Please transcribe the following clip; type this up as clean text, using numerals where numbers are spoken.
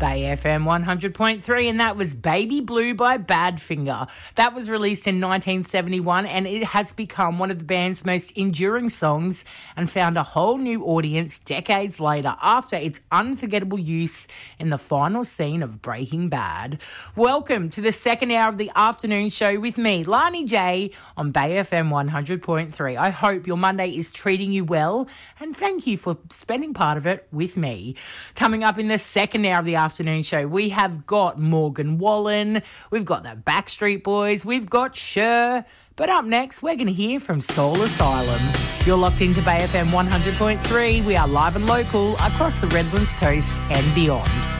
Bay FM 100.3, and that was Baby Blue by Badfinger. That was released in 1971, and it has become one of the band's most enduring songs and found a whole new audience decades later after its unforgettable use in the final scene of Breaking Bad. Welcome to the second hour of the afternoon show with me, Lani J, on Bay FM 100.3. I hope your Monday is treating you well, and thank you for spending part of it with me. Coming up in the second hour of the afternoon show, we have got Morgan Wallen, we've got the Backstreet Boys, we've got Cher, but up next we're going to hear from Soul Asylum. You're locked into Bay FM 100.3. We are live and local across the Redlands coast and beyond.